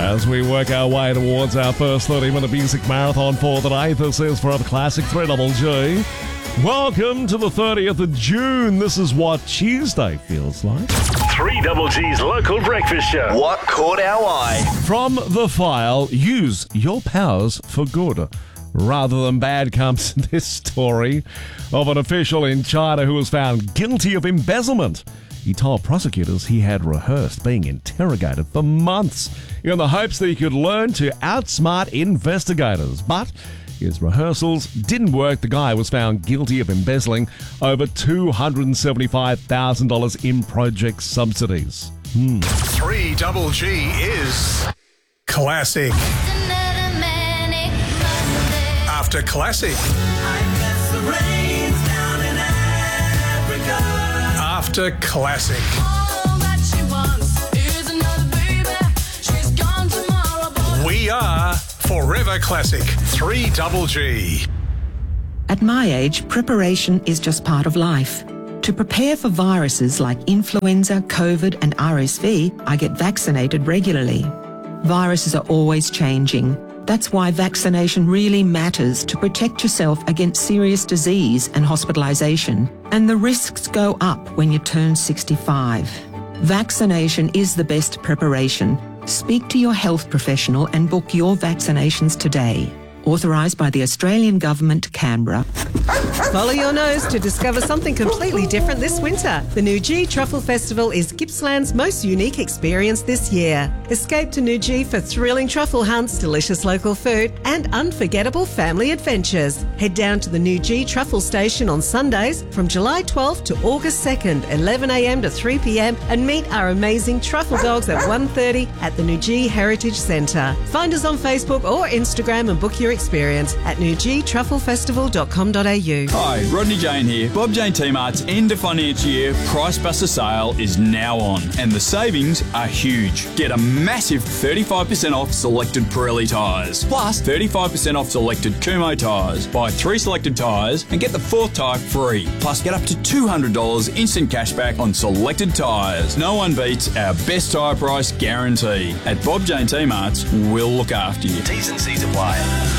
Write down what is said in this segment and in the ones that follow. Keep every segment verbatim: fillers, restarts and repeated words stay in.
As we work our way towards our first thirty-minute music marathon for the day, this is Forever Classic three Double G. Welcome to the thirtieth of June. This is what Tuesday feels like. three Double G's local breakfast show. What caught our eye? From the file, use your powers for good rather than bad comes this story of an official in China who was found guilty of embezzlement. He told prosecutors he had rehearsed being interrogated for months in the hopes that he could learn to outsmart investigators. But his rehearsals didn't work. The guy was found guilty of embezzling over two hundred seventy-five thousand dollars in project subsidies. Hmm. three Double G is classic. After classic. After classic. We are Forever Classic three Double G. At my age, preparation is just part of life. To prepare for viruses like influenza, COVID and R S V, I get vaccinated regularly. Viruses are always changing. That's why vaccination really matters to protect yourself against serious disease and hospitalisation. And the risks go up when you turn sixty-five. Vaccination is the best preparation. Speak to your health professional and book your vaccinations today. Authorised by the Australian Government, Canberra. Follow your nose to discover something completely different this winter. The Newgee Truffle Festival is Gippsland's most unique experience this year. Escape to Newgee for thrilling truffle hunts, delicious local food and unforgettable family adventures. Head down to the Newgee Truffle Station on Sundays from July twelfth to August second, eleven a m to three p m and meet our amazing truffle dogs at one thirty at the Newgee Heritage Centre. Find us on Facebook or Instagram and book your experience at newgee truffle festival dot com dot a u. Hi, Rodney Jane here. Bob Jane T-Mart's end of financial year Price Buster sale is now on and the savings are huge. Get a massive thirty-five percent off selected Pirelli tyres, plus thirty-five percent off selected Kumho tyres. Buy three selected tyres and get the fourth tyre free. Plus get up to two hundred dollars instant cashback on selected tyres. No one beats our best tyre price guarantee. At Bob Jane T-Mart's, we'll look after you. T's and C's apply.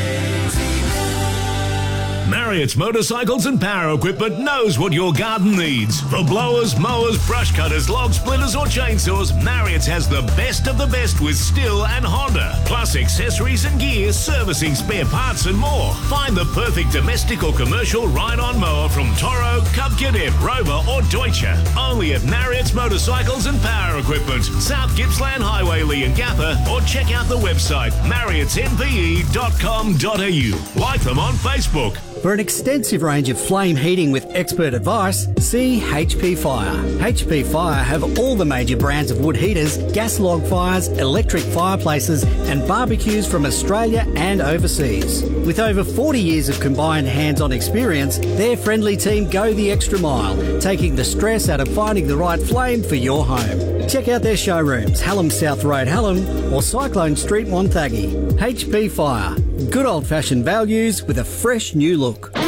Marriott's Motorcycles and Power Equipment knows what your garden needs. For blowers, mowers, brush cutters, log splitters or chainsaws, Marriott's has the best of the best with Stihl and Honda. Plus accessories and gear, servicing, spare parts and more. Find the perfect domestic or commercial ride-on mower from Toro, Cub Cadet, Rover or Deutsche. Only at Marriott's Motorcycles and Power Equipment, South Gippsland Highway, Leongatha, or check out the website marriotts n p e dot com dot a u. Like them on Facebook. For an extensive range of flame heating with expert advice, see H P Fire. H P Fire have all the major brands of wood heaters, gas log fires, electric fireplaces and barbecues from Australia and overseas. With over forty years of combined hands-on experience, their friendly team go the extra mile, taking the stress out of finding the right flame for your home. Check out their showrooms, Hallam South Road, Hallam or Cyclone Street, Wonthaggi. H P Fire. Good old-fashioned values with a fresh new look.